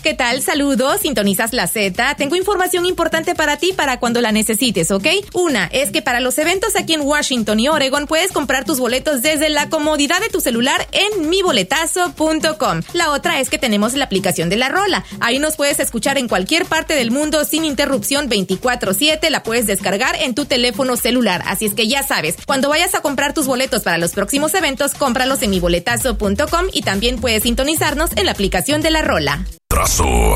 ¿qué tal? Saludos, sintonizas la Z. Tengo información importante para ti para cuando la necesites, ¿ok? Una es que para los eventos aquí en Washington y Oregon puedes comprar tus boletos desde la comodidad de tu celular en miboletazo.com. La otra es que tenemos la aplicación de La Rola. Ahí nos puedes escuchar en cualquier parte del mundo sin interrupción 24/7. La puedes descargar en tu teléfono celular. Así es que ya sabes, cuando vayas a comprar tus boletos para los próximos eventos, cómpralos en miboletazo.com y también puedes sintonizarnos en la aplicación de La Rola. Trazo.